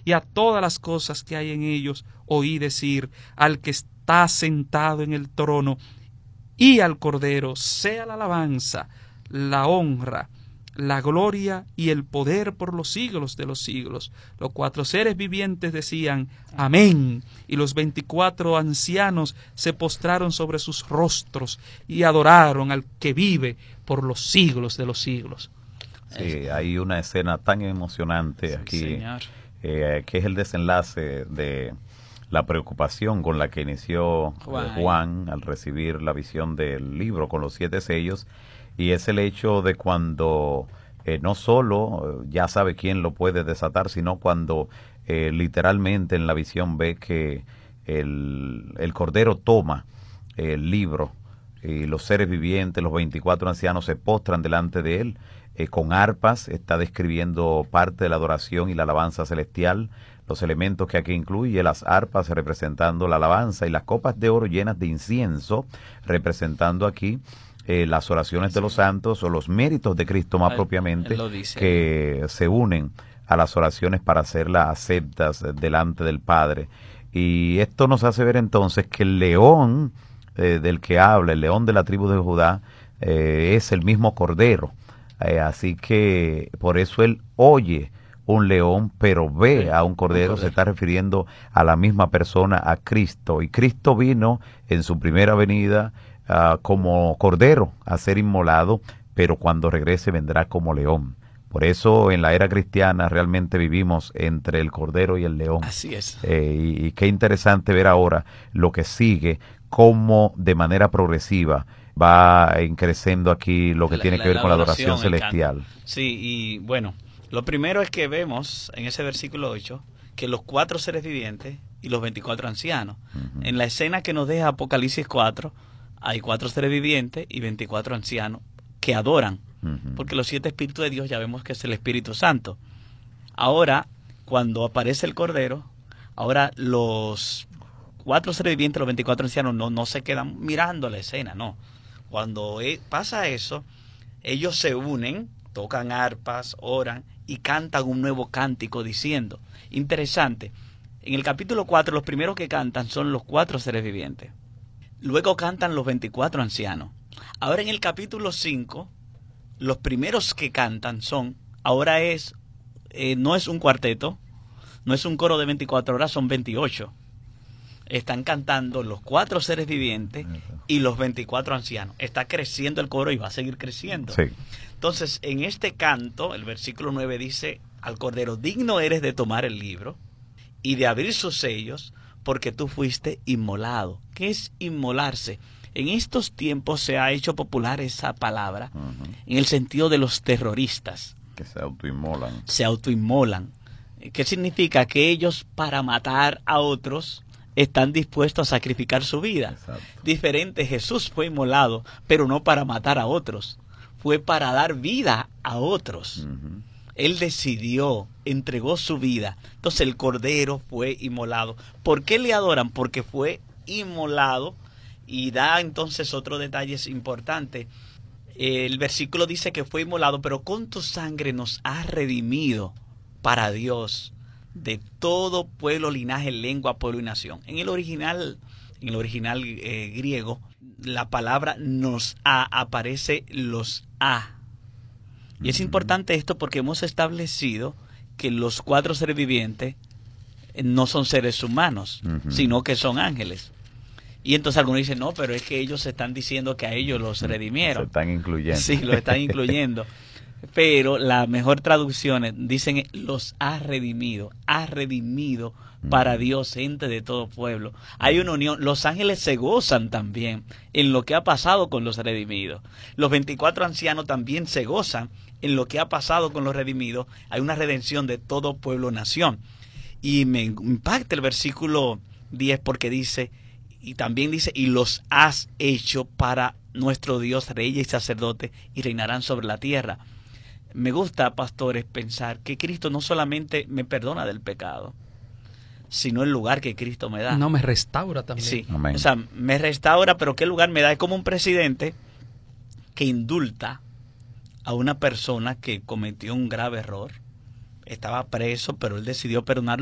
y a todas las cosas que hay en ellos, oí decir al que está sentado en el trono y al Cordero sea la alabanza, la honra, la gloria y el poder por los siglos de los siglos. Los 4 seres vivientes decían amén, y los 24 ancianos se postraron sobre sus rostros y adoraron al que vive por los siglos de los siglos. Sí, hay una escena tan emocionante aquí, que es el desenlace de la preocupación con la que inició Juan al recibir la visión del libro con los 7 sellos, y es el hecho de cuando no solo ya sabe quién lo puede desatar, sino cuando literalmente en la visión ve que el Cordero toma el libro y los seres vivientes, los 24 ancianos se postran delante de él con arpas. Está describiendo parte de la adoración y la alabanza celestial, los elementos que aquí incluye, las arpas representando la alabanza y las copas de oro llenas de incienso representando aquí las oraciones de los santos o los méritos de Cristo más propiamente, que se unen a las oraciones para hacerlas aceptas delante del Padre. Y esto nos hace ver entonces que el león del que habla, el león de la tribu de Judá, es el mismo Cordero. Así que por eso él oye un león, pero ve a un cordero. Se está refiriendo a la misma persona, a Cristo. Y Cristo vino en su primera venida como cordero a ser inmolado, pero cuando regrese vendrá como león. Por eso en la era cristiana realmente vivimos entre el cordero y el león. Así es. Y qué interesante ver ahora lo que sigue, cómo de manera progresiva va creciendo aquí lo que tiene que ver con la adoración celestial. Sí, y bueno, lo primero es que vemos en ese versículo 8 que los 4 seres vivientes y los 24 ancianos. En la escena que nos deja Apocalipsis 4, hay 4 seres vivientes y 24 ancianos que adoran, porque los 7 espíritus de Dios ya vemos que es el Espíritu Santo. Ahora, cuando aparece el Cordero, ahora los 4 seres vivientes, los 24 ancianos no se quedan mirando la escena, no. Cuando pasa eso, ellos se unen, tocan arpas, oran y cantan un nuevo cántico diciendo. Interesante, en el capítulo 4 los primeros que cantan son los 4 seres vivientes. Luego cantan los 24 ancianos. Ahora en el capítulo 5, los primeros que cantan son, ahora no es un cuarteto, no es un coro de 24 horas, son 28. Están cantando los 4 seres vivientes y los 24 ancianos. Está creciendo el coro y va a seguir creciendo. Sí. Entonces, en este canto, el versículo 9 dice, al Cordero, digno eres de tomar el libro y de abrir sus sellos, porque tú fuiste inmolado. ¿Qué es inmolarse? En estos tiempos se ha hecho popular esa palabra en el sentido de los terroristas. Que se autoinmolan. Se autoinmolan. ¿Qué significa? Que ellos, para matar a otros, están dispuestos a sacrificar su vida. Exacto. Diferente, Jesús fue inmolado, pero no para matar a otros. Fue para dar vida a otros. Él decidió, entregó su vida. Entonces el Cordero fue inmolado. ¿Por qué le adoran? Porque fue inmolado. Y da entonces otro detalle importante. El versículo dice que fue inmolado, pero con tu sangre nos has redimido para Dios de todo pueblo, linaje, lengua, pueblo y nación. En el original griego, la palabra nos aparece los a. Y es importante esto porque hemos establecido que los 4 seres vivientes no son seres humanos, sino que son ángeles. Y entonces algunos dicen, no, pero es que ellos están diciendo que a ellos los redimieron. Se están incluyendo. Sí, los están incluyendo. Pero la mejor traducción dicen, los ha redimido para Dios, gente de todo pueblo. Hay una unión. Los ángeles se gozan también en lo que ha pasado con los redimidos. Los 24 ancianos también se gozan en lo que ha pasado con los redimidos. Hay una redención de todo pueblo, nación. Y me impacta el versículo 10 porque dice, y también dice, y los has hecho para nuestro Dios, reyes y sacerdotes, y reinarán sobre la tierra. Me gusta, pastores, pensar que Cristo no solamente me perdona del pecado, sino el lugar que Cristo me da. No, me restaura también. Sí, Amén. o sea, me restaura, pero ¿qué lugar me da? Es como un presidente que indulta a una persona que cometió un grave error. Estaba preso, pero él decidió perdonar